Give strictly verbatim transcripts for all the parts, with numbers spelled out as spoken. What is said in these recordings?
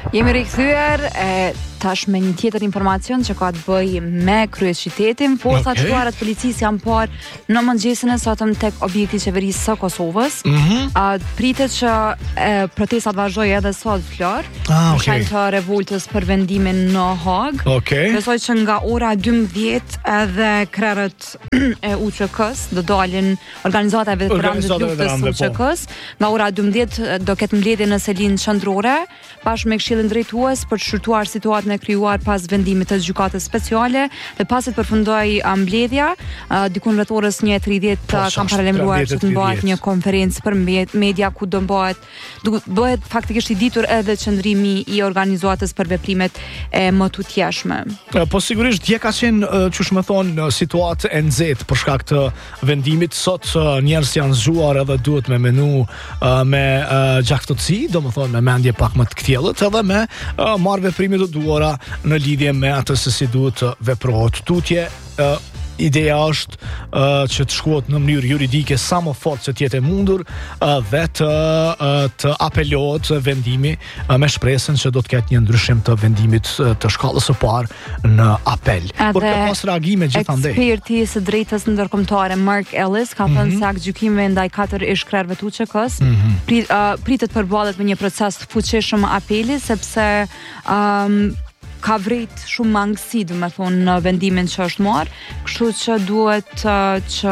Jemi rikthyer e tash me një tjetër informacion që ka të bëjë me kryeqytetin. Forcat okay. shtuara të policisë janë parë në mëngjesin e sotëm tek objekti i qeverisë së Kosovës. Mm -hmm. uh, pritet që e, protestat vazhdojnë edhe sot flor. Ah, okay. okay. të revoltës për vendimin në Hag. Okay. Besoj që nga ora dymbëdhjetë edhe krerët e U Q K-s do dalin, organizata e veteranëve të luftës U Q K-s. Nga ora dymbëdhjetë do ketë mbledhje në selinë qendrore bashkë me Këshillin Drejtues për të shqyrtuar situatën e krijuar pas vendimit të gjykatës speciale dhe pasi të përfundoi mbledhja, diku rreth orës një e tridhjetë kam paralajmëruar që të bëhet një konferencë për media ku do bëhet do bëhet faktikisht i ditur edhe qëndrimi i organizatës për veprimet e më tutjeshme. Po sigurisht dje ka qenë, çush më thon, situatë e nxehtë për shkak të vendimit. Sot njerëz janë zgjuar edhe duhet me menu me gjaktësi, domethënë me mendje pak më të kthjellët edhe me marrë veprimet të duara në lidhje me atë se si duhet të veprohet. Tutje uh, ideja është uh, që të shkohet në mënyrë juridike sa më fort se tjetë e mundur uh, dhe të, uh, të apelohet vendimi uh, me shpresën që do të ketë një ndryshim të vendimit uh, të shkallës së parë në apel. Por ka pas reagime gjithandej. Eksperti së drejtës ndërkombëtare Mark Ellis ka thënë mm -hmm. se akt gjykimi ndaj katër ish krerëve të U Q K-s mm -hmm. prit, uh, pritet përballet me një proces të fuqishëm apeli sepse um, ka vrejt shumë mangësi, do me thonë, në vendimin që është marrë, kështu që duhet uh, që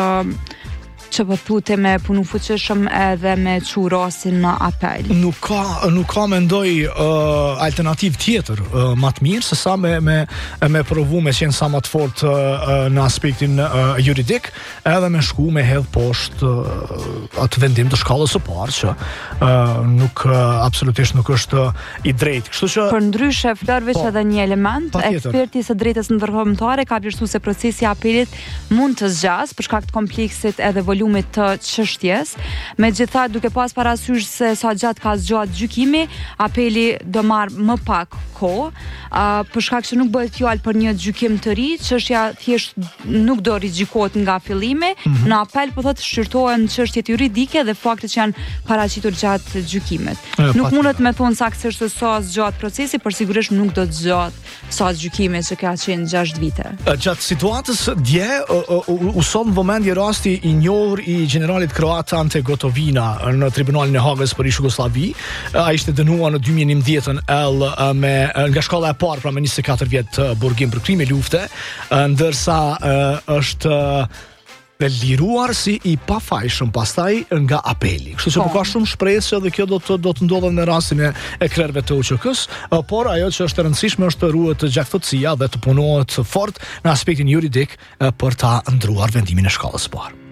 që po thute me punu fuqishëm edhe me çu rasin në apel. Nuk ka nuk ka mendoj uh, alternativë tjetër uh, më të mirë se sa me me me provu me qenë sa më të fortë uh, në aspektin uh, juridik, edhe me shku me hedh poshtë uh, atë vendim të shkallës së parë që uh, nuk uh, absolutisht nuk është uh, i drejtë. Kështu që për ndryshe Florviç edhe një element, eksperti së drejtës ndërkombëtare ka vlerësuar se procesi i apelit mund të zgjas për shkak të kompleksit edhe volumit të çështjes. Megjithatë, duke pas parasysh se sa gjatë ka zgjatur gjykimi, apeli do marr më pak kohë, uh, për shkak që nuk bëhet fjalë për një gjykim të ri, çështja thjesht nuk do rigjikohet nga fillimi. Mm -hmm. Në apel po thotë shqyrtohen çështjet juridike dhe faktet që janë paraqitur gjatë gjykimit. E, nuk mundet me thonë saktësisht se sa zgjat procesi, por sigurisht nuk do të zgjat sa gjykimi që ka qenë gjashtë vite. Gjatë situatës dje u son vëmendje rasti i njohur i generalit kroat Ante Gotovina në tribunalin e Hagës për ish Jugosllavi. Ai ishte dënuar në dy mijë e njëmbëdhjetë L me nga shkalla e parë, pra me njëzet e katër vjet burgim për krime lufte, ndërsa është dhe liruar si i pafajshëm pastaj nga apeli. Kështu që po ka shumë shpresë edhe kjo do të do të ndodhet në rastin e, e krerëve të U Q K-s, por ajo që është e rëndësishme është të ruhet gjaktësia dhe të punohet fort në aspektin juridik për ta ndruar vendimin e shkallës së parë.